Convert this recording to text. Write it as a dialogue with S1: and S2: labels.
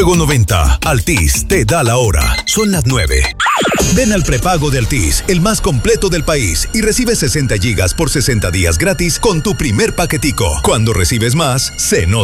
S1: Juego 90, Altis te da la hora. Son las 9. Ven al prepago de Altis, el más completo del país, y recibe 60 gigas por 60 días gratis con tu primer paquetico. Cuando recibes más, se nota.